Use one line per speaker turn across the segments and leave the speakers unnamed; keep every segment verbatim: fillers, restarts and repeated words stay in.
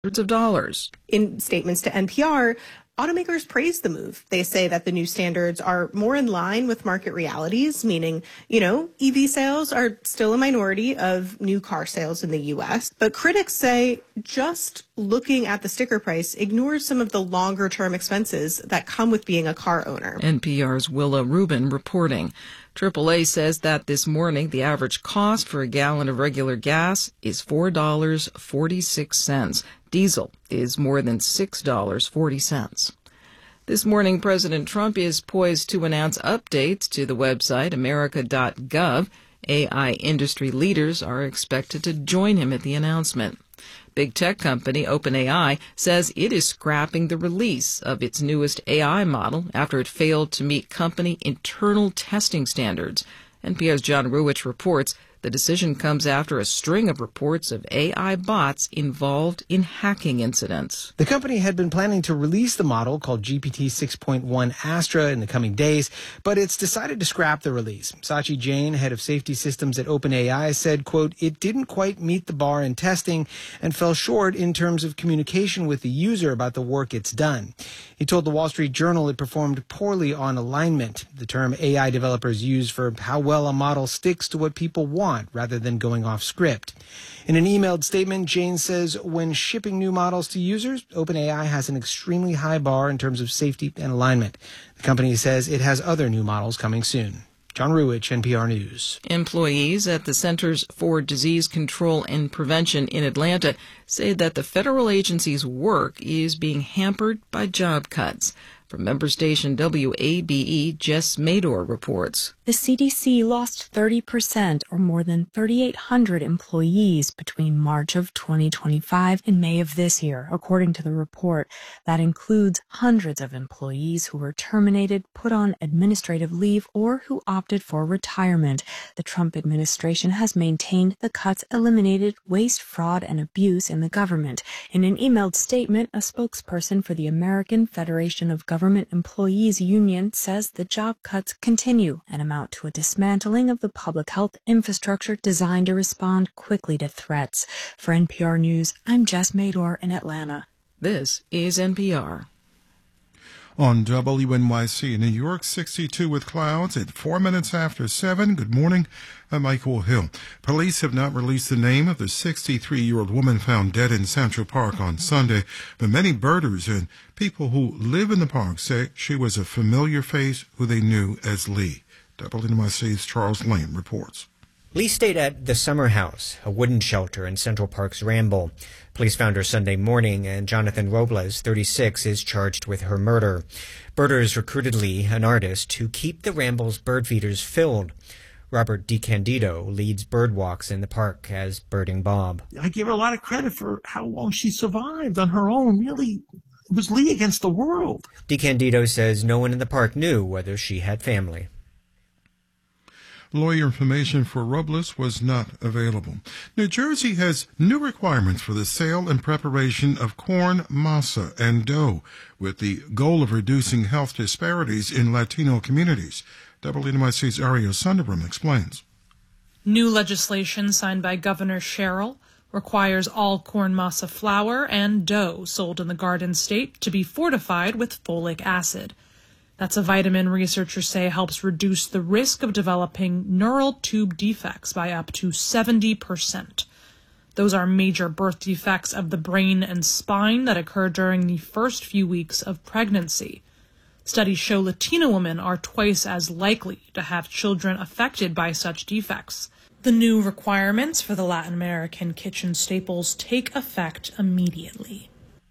of dollars.
In statements to N P R, automakers praise the move. They say that the new standards are more in line with market realities, meaning, you know, E V sales are still a minority of new car sales in the U S. But critics say just looking at the sticker price ignores some of the longer term expenses that come with being a car owner.
N P R's Willa Rubin reporting. triple A says that this morning the average cost for a gallon of regular gas is four dollars and forty-six cents. Diesel is more than six dollars and forty cents. This morning, President Trump is poised to announce updates to the website America dot gov. A I industry leaders are expected to join him at the announcement. Big tech company OpenAI says it is scrapping the release of its newest A I model after it failed to meet company internal testing standards. N P R's John Ruwitch reports the decision comes after a string of reports of A I bots involved in hacking incidents.
The company had been planning to release the model called G P T six point one Astra in the coming days, but it's decided to scrap the release. Sachi Jain, head of safety systems at OpenAI, said, quote, it didn't quite meet the bar in testing and fell short in terms of communication with the user about the work it's done. He told the Wall Street Journal it performed poorly on alignment, the term A I developers use for how well a model sticks to what people want rather than going off script. In an emailed statement, Jain says when shipping new models to users, OpenAI has an extremely high bar in terms of safety and alignment. The company says it has other new models coming soon. John Ruwitch, N P R News.
Employees at the Centers for Disease Control and Prevention in Atlanta say that the federal agency's work is being hampered by job cuts. From member station W A B E, Jess Mador reports.
The C D C lost thirty percent or more than three thousand eight hundred employees between March of twenty twenty-five and May of this year, according to the report. That includes hundreds of employees who were terminated, put on administrative leave, or who opted for retirement. The Trump administration has maintained the cuts eliminated waste, fraud, and abuse in the government. In an emailed statement, a spokesperson for the American Federation of Government Government Employees Union says the job cuts continue and amount to a dismantling of the public health infrastructure designed to respond quickly to threats. For N P R News, I'm Jess Mador in Atlanta.
This is N P R.
On W N Y C in New York, sixty-two with clouds at four minutes after seven. Good morning. I'm Michael Hill. Police have not released the name of the sixty-three-year-old woman found dead in Central Park on Sunday, but many birders and people who live in the park say she was a familiar face who they knew as Lee. W N Y C's Charles Lane reports.
Lee stayed at the Summer House, a wooden shelter in Central Park's Ramble. Police found her Sunday morning, and Jonathan Robles, thirty-six, is charged with her murder. Birders recruited Lee, an artist, to keep the Ramble's bird feeders filled. Robert DiCandido leads bird walks in the park as Birding Bob.
I give her a lot of credit for how long she survived on her own. Really, it was Lee against the world.
DiCandido says no one in the park knew whether she had family.
Lawyer information for Robles was not available. New Jersey has new requirements for the sale and preparation of corn, masa, and dough, with the goal of reducing health disparities in Latino communities. W N Y C's Aria Sundaram explains.
New legislation signed by Governor Sherrill requires all corn masa flour and dough sold in the Garden State to be fortified with folic acid. That's a vitamin researchers say helps reduce the risk of developing neural tube defects by up to seventy percent. Those are major birth defects of the brain and spine that occur during the first few weeks of pregnancy. Studies show Latino women are twice as likely to have children affected by such defects. The new requirements for the Latin American kitchen staples take effect immediately.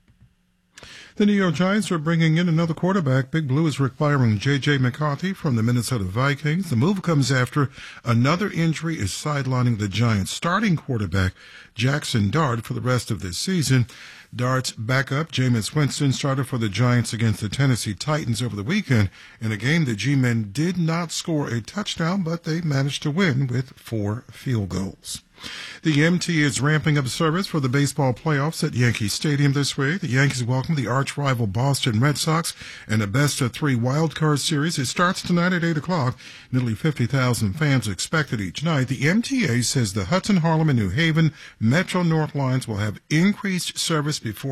The New York Giants are bringing in another quarterback. Big Blue is requiring J J. McCarthy from the Minnesota Vikings. The move comes after another injury is sidelining the Giants' starting quarterback, Jackson Dart, for the rest of this season. Dart's backup, Jameis Winston, started for the Giants against the Tennessee Titans over the weekend in a game the G-men did not score a touchdown, but they managed to win with four field goals. The M T A is ramping up service for the baseball playoffs at Yankee Stadium this week. The Yankees welcome the arch-rival Boston Red Sox in a best-of-three wild-card series. It starts tonight at eight o'clock. Nearly fifty thousand fans expected each night. The M T A says the Hudson, Harlem, and New Haven Metro North lines will have increased service before